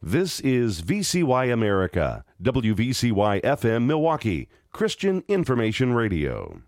This is VCY America, WVCY FM Milwaukee, Christian Information Radio.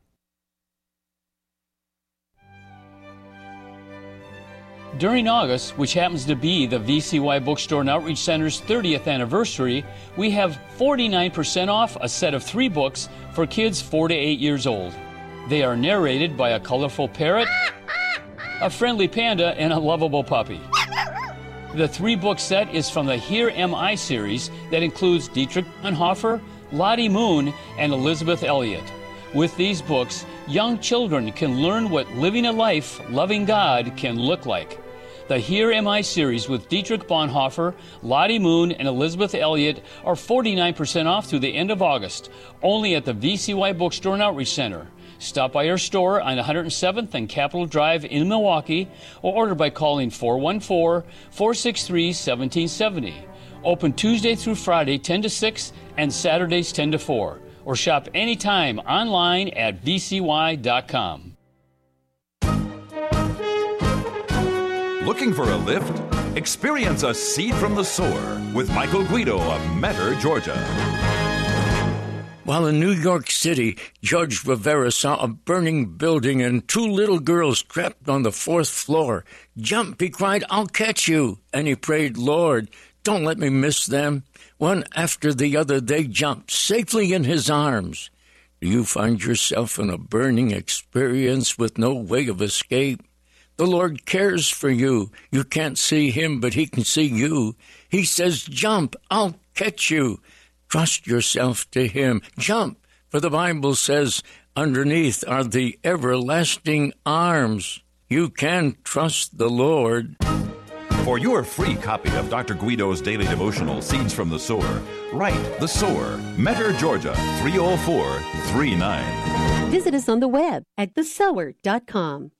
During August, which happens to be the VCY Bookstore and Outreach Center's 30th anniversary, we have 49% off a set of 3 books for kids 4 to 8 years old. They are narrated by a colorful parrot, a friendly panda, and a lovable puppy. The 3-book set is from the Here Am I series that includes Dietrich Bonhoeffer, Lottie Moon, and Elizabeth Elliot. With these books, young children can learn what living a life loving God can look like. The Here Am I series with Dietrich Bonhoeffer, Lottie Moon, and Elizabeth Elliot are 49% off through the end of August, only at the VCY Bookstore and Outreach Center. Stop by our store on 107th and Capitol Drive in Milwaukee, or order by calling 414-463-1770. Open Tuesday through Friday 10 to 6 and Saturdays 10 to 4. Or shop anytime online at vcy.com. Looking for a lift? Experience a seed from the sower with Michael Guido of Metter, Georgia. While in New York City, Judge Rivera saw a burning building and 2 little girls trapped on the 4th floor. "Jump," he cried, "I'll catch you." And he prayed, "Lord, don't let me miss them." One after the other, they jumped safely in his arms. Do you find yourself in a burning experience with no way of escape? The Lord cares for you. You can't see him, but he can see you. He says, "Jump, I'll catch you." Trust yourself to him. Jump, for the Bible says, underneath are the everlasting arms. You can trust the Lord. For your free copy of Dr. Guido's daily devotional, Seeds from the Sower, write The Sower, Metter, Georgia, 30439. Visit us on the web at thesower.com.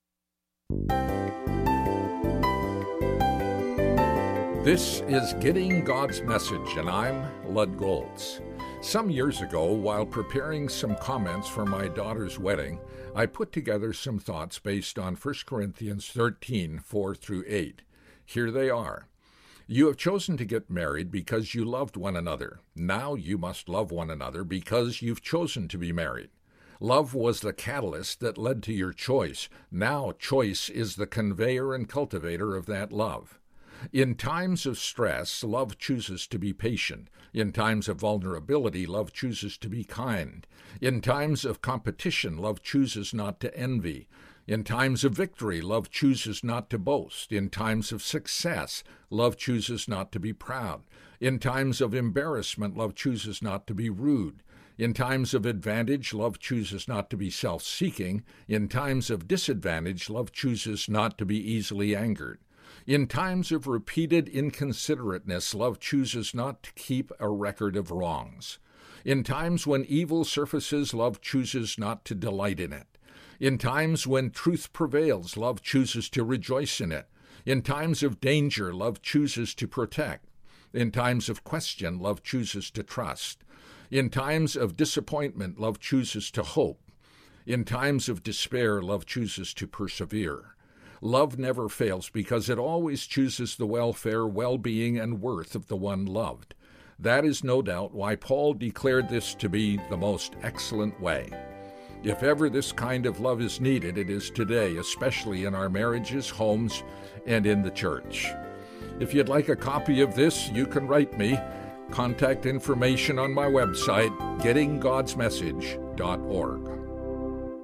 This is Getting God's Message, and I'm Lud Goltz. Some years ago, while preparing some comments for my daughter's wedding, I put together some thoughts based on 1 Corinthians 13, 4-8. Here they are. You have chosen to get married because you loved one another. Now you must love one another because you've chosen to be married. Love was the catalyst that led to your choice. Now choice is the conveyor and cultivator of that love. In times of stress, love chooses to be patient. In times of vulnerability, love chooses to be kind. In times of competition, love chooses not to envy. In times of victory, love chooses not to boast. In times of success, love chooses not to be proud. In times of embarrassment, love chooses not to be rude. In times of advantage, love chooses not to be self-seeking. In times of disadvantage, love chooses not to be easily angered. In times of repeated inconsiderateness, love chooses not to keep a record of wrongs. In times when evil surfaces, love chooses not to delight in it. In times when truth prevails, love chooses to rejoice in it. In times of danger, love chooses to protect. In times of question, love chooses to trust. In times of disappointment, love chooses to hope. In times of despair, love chooses to persevere. Love never fails because it always chooses the welfare, well-being, and worth of the one loved. That is no doubt why Paul declared this to be the most excellent way. If ever this kind of love is needed, it is today, especially in our marriages, homes, and in the church. If you'd like a copy of this, you can write me. Contact information on my website, gettinggodsmessage.org.